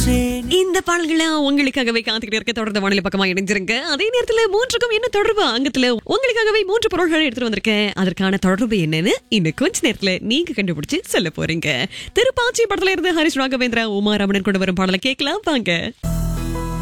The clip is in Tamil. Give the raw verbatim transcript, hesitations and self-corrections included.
இந்த பாடல்களை உங்களுக்காகவே காத்துக்கிட்டு இருக்க தொடர்ந்து வானிலை பக்கமா இணைஞ்சிருங்க. அதே நேரத்துல மூன்றுக்கும் என்ன தொடர்பு அங்கத்துல உங்களுக்காகவே மூன்று பொருள்களை எடுத்துட்டு வந்திருக்கேன். அதற்கான தொடர்பு என்னன்னு இன்னும் கொஞ்ச நேரத்துல நீங்க கண்டுபிடிச்சு சொல்ல போறீங்க. திருப்பாச்சி படத்துல இருந்து ஹரிஷ் ராகவேந்திரா உமா ரமணன் கொண்டு வரும் பாடலை கேட்கலாம் வாங்க.